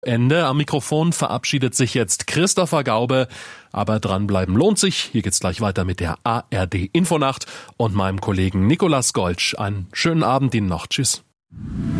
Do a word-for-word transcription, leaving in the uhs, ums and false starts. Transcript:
Ende. Am Mikrofon verabschiedet sich jetzt Christopher Gaube. Aber dranbleiben lohnt sich. Hier geht's gleich weiter mit der A R D Infonacht und meinem Kollegen Nicolas Goltsch. Einen schönen Abend Ihnen noch. Tschüss.